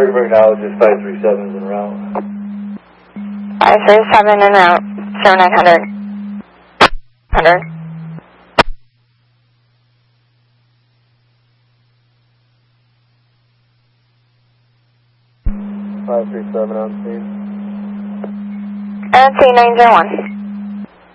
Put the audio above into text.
Trigger acknowledges 537 is en route. 537 en route, 7900. 100. On scene. And T901.